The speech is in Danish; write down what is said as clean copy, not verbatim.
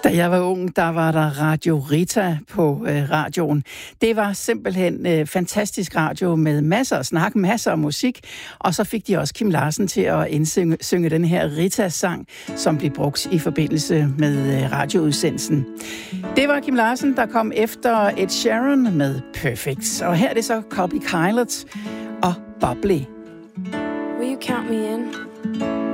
Da jeg var ung, der var der Radio Rita på radioen. Det var simpelthen fantastisk radio med masser af snak, masser af musik. Og så fik de også Kim Larsen til at indsynge den her Rita-sang, som blev brugt i forbindelse med radioudsendelsen. Det var Kim Larsen, der kom efter Ed Sheeran med Perfect. Og her er det så Copy Pilot og Bubbly. Will you count me in?